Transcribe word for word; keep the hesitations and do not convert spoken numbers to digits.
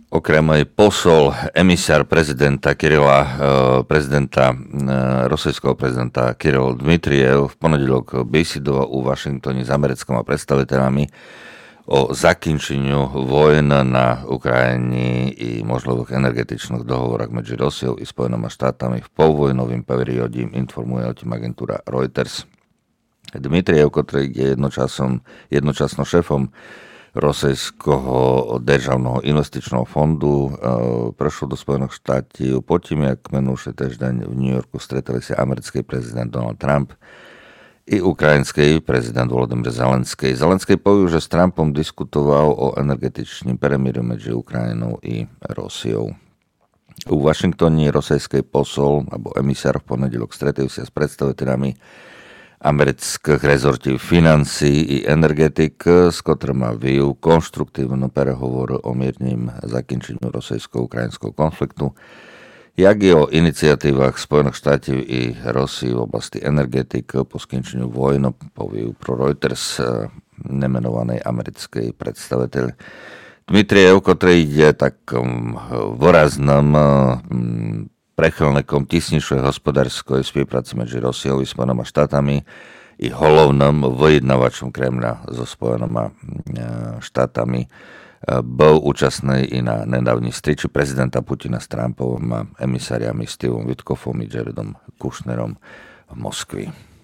Okrem aj posol, emisár prezidenta Kirila, prezidenta, rosijského prezidenta Kiril Dmitriev v ponedeľok besidoval u Washingtone s americkými predstaviteľami o zakінчeniu vojen na Ukrajine i možných energetičných dohovorách medzi Rosiou i Spojenými štátami v povojnovým perióde, informuje o tým agentúra Reuters. Dmitriev, ktorý je jednočasom, jednočasno šéfom Rosijského državného investičného fondu, prešiel do Spojených štátov po tým, jak minulý týždeň v New Yorku stretli sa americký prezident Donald Trump i ukrajinský prezident Volodymyr Zelenský. Zelenský povedal, že s Trumpom diskutoval o energetičním peremíriu medzi Ukrajinou i Rosiou. U Washingtone rosijský posol alebo emisár v ponedeľok stretli sa s predstaviteľmi amerických rezortів financí i energetik, s ktorými vijú konštruktívnu prehovor o miernym zakінчeniu rosijsko-ukrajinského konfliktu, jak i o iniciatívach Spojených štátov i Rosii v oblasti energetik po skončeniu vojny, povijú pro Reuters nemenovaný americký predstaviteľ. Dmitriev, ktorý je takom výraznom prechylníkom tisnejšej hospodárskej spolupráce medzi Rosiou i Spojenými štátami i hlavným vyjednávačom Kremľa so Spojenými štátami, bol účastný i na nedávnej striči prezidenta Putina s Trumpom a emisáriami Stevom Witkoffom i Jaredom Kushnerom v Moskvi.